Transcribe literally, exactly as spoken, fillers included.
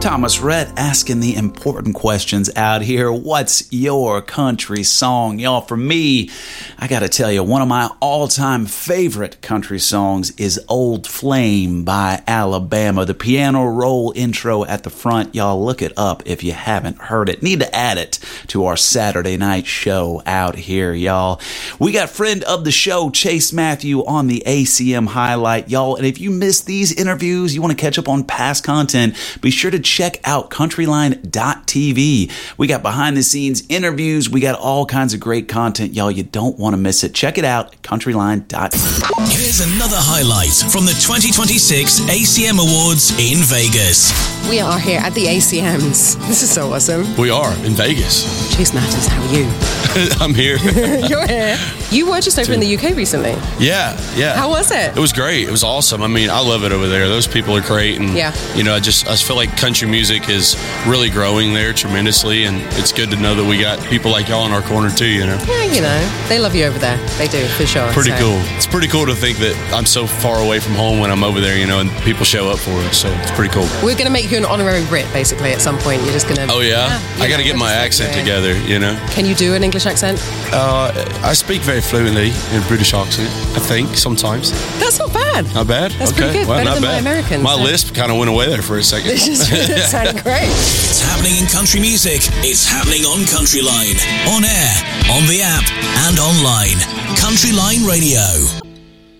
Thomas Rhett asking the important questions out here. What's your country song? Y'all, for me, I gotta tell you, one of my all-time favorite country songs is Old Flame by Alabama. The piano roll intro at the front, y'all look it up if you haven't heard it. Need to add it to our Saturday night show out here, y'all. We got friend of the show, Chase Matthew, on the A C M Highlight, y'all. And if you missed these interviews, you want to catch up on past content, be sure to check out countryline dot t v. We got behind the scenes interviews. We got all kinds of great content, y'all. You don't want to miss it. Check it out at countryline dot t v. Here's another highlight from the twenty twenty-six A C M Awards in Vegas. We are here at the A C Ms. This is so awesome. We are in Vegas. Chase Matters, how are you? I'm here. You're here. You were just over in the U K recently. Yeah, yeah. How was it? It was great. It was awesome. I mean, I love it over there. Those people are great, and yeah. you know, I just I just feel like country music is really growing there tremendously, and it's good to know that we got people like y'all in our corner too. You know. Yeah, you know, they love you over there. They do, for sure. Pretty so. cool. It's pretty cool to think that I'm so far away from home when I'm over there, you know, and people show up for us. So it's pretty cool. We're gonna make you an honorary Brit, basically, at some point. You're just gonna. Oh yeah, yeah I got to get my accent together. You know. Can you do an English accent? Uh, I speak very fluently in British accent. I think sometimes. That's not bad. Not bad. That's okay. pretty good. Well, Better not than bad. my Americans. My so. lisp kind of went away there for a second. It just sounded great. It's happening in country music. It's happening on Countryline, on air, on the app, and online. Countryline Radio.